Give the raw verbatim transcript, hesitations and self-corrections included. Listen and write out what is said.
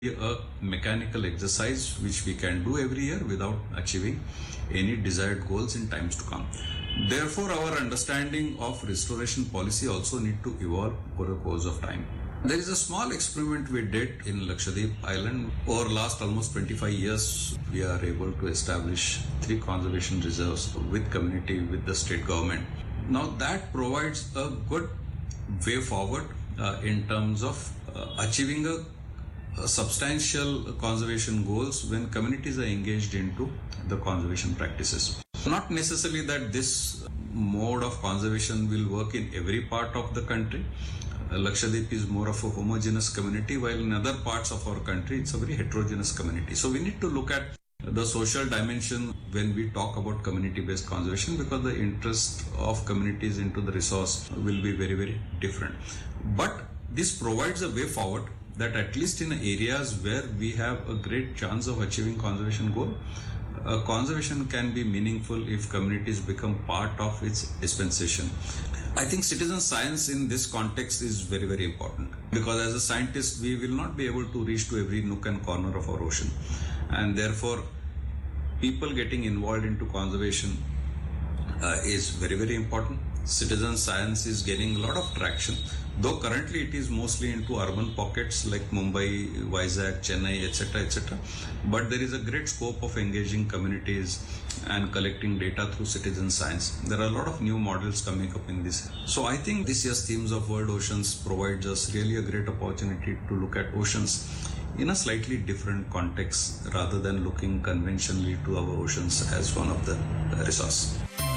a mechanical exercise which we can do every year without achieving any desired goals in times to come. Therefore, our understanding of restoration policy also need to evolve over the course of time. There is a small experiment we did in Lakshadweep Island. Over last almost twenty-five years, we are able to establish three conservation reserves with community, with the state government. Now that provides a good way forward uh, in terms of uh, achieving a Uh, substantial conservation goals when communities are engaged into the conservation practices. Not necessarily that this mode of conservation will work in every part of the country. Uh, Lakshadweep is more of a homogeneous community, while in other parts of our country it's a very heterogeneous community. So we need to look at the social dimension when we talk about community-based conservation, because the interest of communities into the resource will be very, very different. But this provides a way forward that at least in areas where we have a great chance of achieving conservation goal, uh, conservation can be meaningful if communities become part of its dispensation. I think citizen science in this context is very, very important, because as a scientist, we will not be able to reach to every nook and corner of our ocean. And therefore, people getting involved into conservation uh, is very, very important. Citizen science is gaining a lot of traction, though currently it is mostly into urban pockets like Mumbai, Vizag, Chennai, et cetera, et cetera. But there is a great scope of engaging communities and collecting data through citizen science. There are a lot of new models coming up in this. So I think this year's themes of World Oceans provides us really a great opportunity to look at oceans in a slightly different context rather than looking conventionally to our oceans as one of the resources.